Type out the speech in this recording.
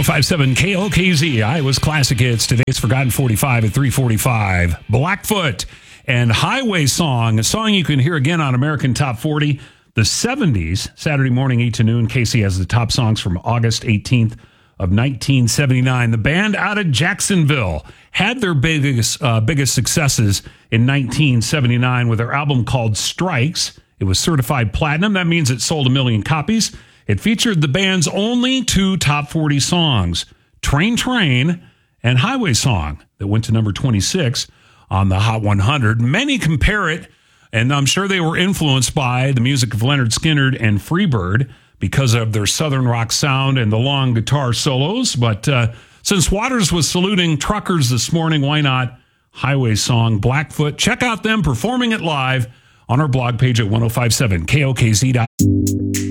1057 KOKZ, Iowa's Classic Hits. Today's Forgotten 45 at 345. Blackfoot and Highway Song, a song you can hear again on American Top 40, the 70s, Saturday morning, 8 to noon. Casey has the top songs from August 18th of 1979. The band out of Jacksonville had their biggest successes in 1979 with their album called Strikes. It was certified platinum. That means it sold 1 million copies. It featured the band's only 2 top 40 songs, Train Train and Highway Song, that went to number 26 on the Hot 100. Many compare it, and I'm sure they were influenced by the music of Lynyrd Skynyrd and Freebird because of their southern rock sound and the long guitar solos. But since Waters was saluting truckers this morning, why not Highway Song, Blackfoot? Check out them performing it live on our blog page at 1057KOKZ.com.